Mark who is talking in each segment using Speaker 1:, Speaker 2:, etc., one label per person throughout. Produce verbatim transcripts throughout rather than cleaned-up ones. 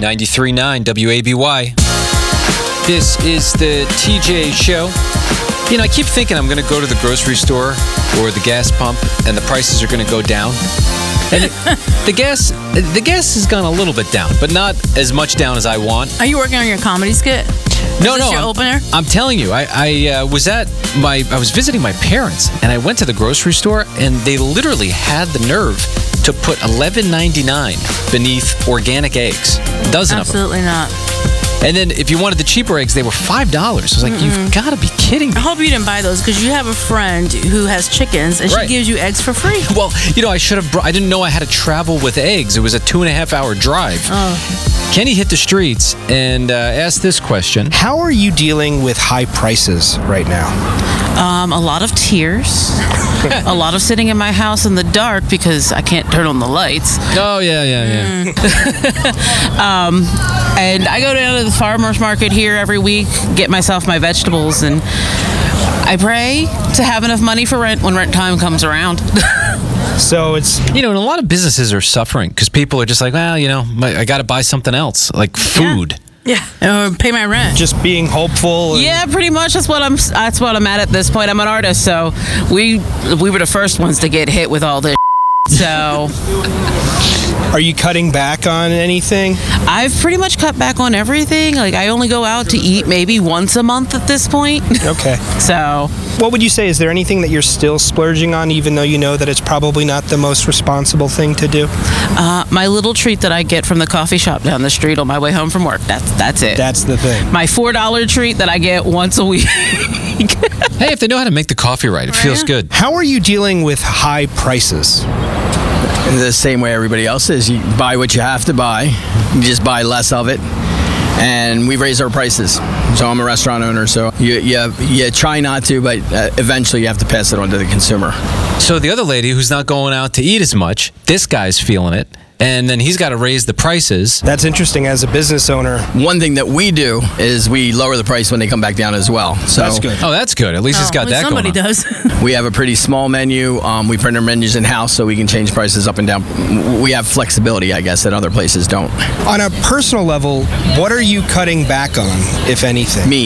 Speaker 1: ninety-three point nine W A B Y. This is the T J Show. You know, I keep thinking I'm going to go to the grocery store or the gas pump and the prices are going to go down. And it, the gas the gas has gone a little bit down, but not as much down as I want.
Speaker 2: Are you working on your comedy skit?
Speaker 1: No,
Speaker 2: Is this
Speaker 1: no.
Speaker 2: your
Speaker 1: I'm,
Speaker 2: opener?
Speaker 1: I'm telling you, I, I uh, was at my I was visiting my parents, and I went to the grocery store, and they literally had the nerve to put eleven ninety-nine beneath organic eggs, a dozen
Speaker 2: Absolutely
Speaker 1: of them.
Speaker 2: not.
Speaker 1: And then if you wanted the cheaper eggs, they were five dollars. I was like, mm-mm. You've got to be kidding me.
Speaker 2: I hope you didn't buy those because you have a friend who has chickens and
Speaker 1: Right.
Speaker 2: she gives you eggs for free.
Speaker 1: Well, you know, I should have. Br- I didn't know I had to travel with eggs. It was a two and a half hour drive.
Speaker 2: Oh.
Speaker 1: Kenny hit the streets and uh, asked this question.
Speaker 3: How are you dealing with high prices right now?
Speaker 2: Um, a lot of tears. A lot of sitting in my house in the dark because I can't turn on the lights.
Speaker 1: Oh, yeah, yeah, yeah.
Speaker 2: um, and I go down to the farmer's market here every week, get myself my vegetables, and I pray to have enough money for rent when rent time comes around.
Speaker 3: So it's...
Speaker 1: You know, and a lot of businesses are suffering because people are just like, well, you know, I got to buy something else, like food.
Speaker 2: Yeah, or pay my rent.
Speaker 3: Just being hopeful. And
Speaker 2: Yeah, pretty much. That's what I'm. That's what I'm at at this point. I'm an artist, so we we were the first ones to get hit with all this. So,
Speaker 3: are you cutting back on anything?
Speaker 2: I've pretty much cut back on everything. Like, I only go out to eat maybe once a month at this point.
Speaker 3: Okay.
Speaker 2: So,
Speaker 3: what would you say? Is there anything that you're still splurging on, even though you know that it's probably not the most responsible thing to do?
Speaker 2: uh, my little treat that I get from the coffee shop down the street on my way home from work. That's that's it.
Speaker 3: That's the thing.
Speaker 2: My four dollar treat that I get once a week.
Speaker 1: Hey, if they know how to make the coffee right, it feels good.
Speaker 3: How are you dealing with high prices?
Speaker 4: The same way everybody else is. You buy what you have to buy. You just buy less of it. And we raise our prices. So I'm a restaurant owner, so you you, you try not to, but uh, eventually you have to pass it on to the consumer.
Speaker 1: So the other lady who's not going out to eat as much, this guy's feeling it. And then he's got to raise the prices.
Speaker 3: That's interesting as a business owner.
Speaker 4: One thing that we do is we lower the price when they come back down as well. So
Speaker 3: That's good.
Speaker 1: Oh, that's good. At least
Speaker 2: Oh,
Speaker 1: it's got
Speaker 2: well,
Speaker 1: that
Speaker 2: somebody
Speaker 1: going on.
Speaker 2: does.
Speaker 4: we have a pretty small menu. Um, we print our menus in-house so we can change prices up and down. We have flexibility, I guess, that other places don't.
Speaker 3: On a personal level, what are you cutting back on, if anything?
Speaker 4: Meat.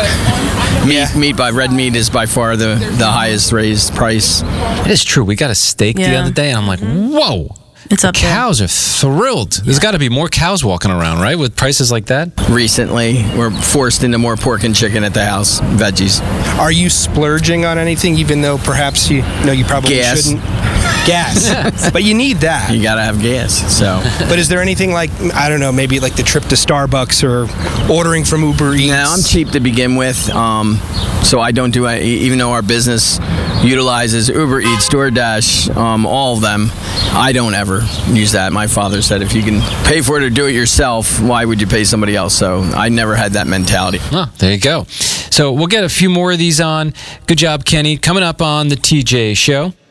Speaker 4: Meat,
Speaker 3: Yeah.
Speaker 4: meat by red meat is by far the, the highest raised price.
Speaker 1: It is true. We got a steak the
Speaker 2: Yeah.
Speaker 1: other day, and I'm like, whoa.
Speaker 2: It's
Speaker 1: The
Speaker 2: up there.
Speaker 1: cows are thrilled. There's got to be more cows walking around, right, with prices like that?
Speaker 4: Recently, we're forced into more pork and chicken at the house, veggies.
Speaker 3: Are you splurging on anything, even though perhaps you know you probably
Speaker 4: Gas.
Speaker 3: shouldn't? Gas. But you need that.
Speaker 4: You gotta have gas, so.
Speaker 3: But is there anything like, I don't know, maybe like the trip to Starbucks or ordering from Uber Eats?
Speaker 4: Now, I'm cheap to begin with, um, so I don't do, any, even though our business utilizes Uber Eats, DoorDash, um, all of them, I don't ever use that. My father said if you can pay for it or do it yourself, why would you pay somebody else? So I never had that mentality.
Speaker 1: Oh, there you go. So we'll get a few more of these on. Good job, Kenny. Coming up on the T J Show.